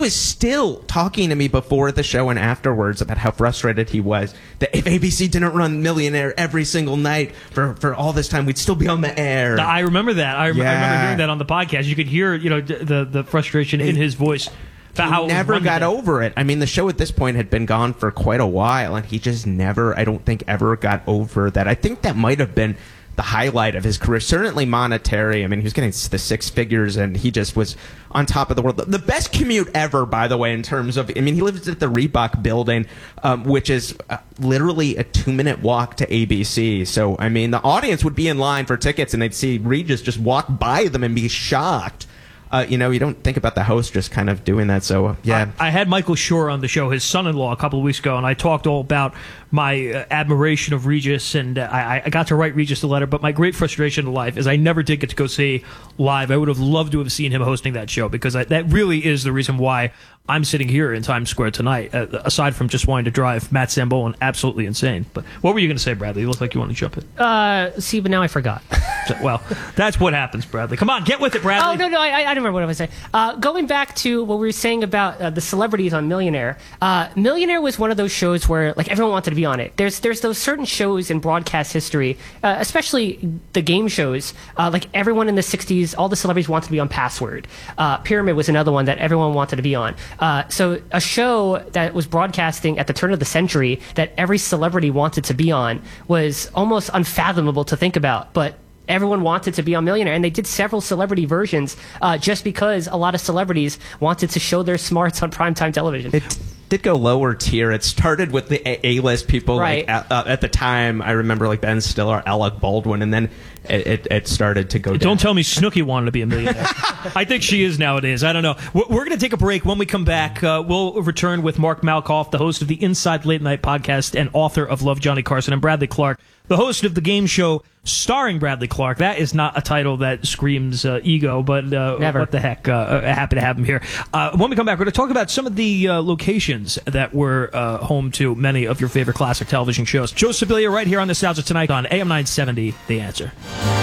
was still talking to me before the show and afterwards about how frustrated he was that if ABC didn't run Millionaire every single night for all this time, we'd still be on the air. I remember that. I remember hearing that on the podcast. You could hear, the frustration in his voice. He never got over it. I mean, the show at this point had been gone for quite a while, and he just never, I don't think, ever got over that. I think that might have been the highlight of his career, certainly monetary. I mean, he was getting the six figures, and he just was on top of the world. The best commute ever, by the way, in terms of, I mean, he lives at the Reebok building, which is literally a 2-minute walk to ABC. So, I mean, the audience would be in line for tickets, and they'd see Regis just walk by them and be shocked. You don't think about the host just kind of doing that. So, yeah. I had Michael Schur on the show, his son-in-law, a couple of weeks ago, and I talked all about my admiration of Regis, and I got to write Regis a letter, but my great frustration in life is I never did get to go see live. I would have loved to have seen him hosting that show, because that really is the reason why I'm sitting here in Times Square tonight, aside from just wanting to drive Matt Zambolin absolutely insane. But what were you going to say, Bradley? You look like you want to jump in. See, but now I forgot. Well, that's what happens, Bradley. Come on, get with it, Bradley. Oh, no, I don't remember what I was saying. Going back to what we were saying about the celebrities on Millionaire, Millionaire was one of those shows where like everyone wanted to be on it. There's those certain shows in broadcast history, especially the game shows, like everyone in the 60s, all the celebrities wanted to be on Password. Pyramid was another one that everyone wanted to be on. So a show that was broadcasting at the turn of the century that every celebrity wanted to be on was almost unfathomable to think about, but everyone wanted to be on Millionaire, and they did several celebrity versions just because a lot of celebrities wanted to show their smarts on primetime television. It did go lower tier. It started with the A-list people, right. Like at the time. I remember like Ben Stiller, Alec Baldwin, and then it started to go down. Don't tell me Snooki wanted to be a millionaire. I think she is nowadays. I don't know. We're going to take a break. When we come back, we'll return with Mark Malkoff, the host of the Inside Late Night podcast and author of Love, Johnny Carson, and Bradley Clark, the host of the game show starring Bradley Clark. That is not a title that screams ego, but Never. What the heck. Happy to have him here. When we come back, we're going to talk about some of the locations that were home to many of your favorite classic television shows. Joe Sibilia right here on Nostalgia Tonight on AM 970, The Answer.